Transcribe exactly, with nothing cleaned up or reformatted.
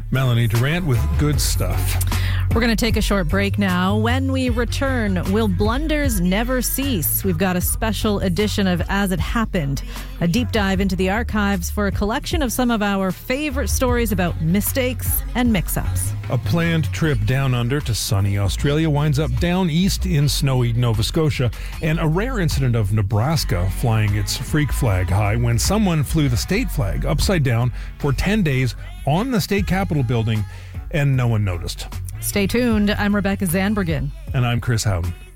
Melanie Durant with good stuff. We're going to take a short break now. When we return, will blunders never cease? We've got a special edition of As It Happened, a deep dive into the archives for a collection of some of our favorite stories about mistakes and mix-ups. A planned trip down under to sunny Australia winds up down east in snowy Nova Scotia, and a rare incident of Nebraska flying its freak flag high when someone flew the state flag upside down for ten days on the state capitol building and no one noticed. Stay tuned. I'm Rebecca Zandbergen. And I'm Chris Howden.